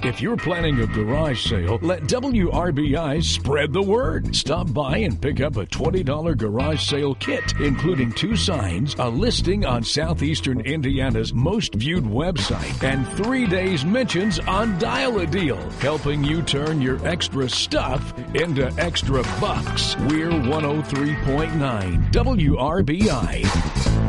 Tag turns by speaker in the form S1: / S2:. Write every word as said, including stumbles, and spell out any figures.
S1: If you're planning a garage sale, let W R B I spread the word. Stop by and pick up a twenty dollars garage sale kit, including two signs, a listing on Southeastern Indiana's most viewed website, and three days mentions on Dial a Deal, helping you turn your extra stuff into extra bucks. We're one oh three point nine W R B I.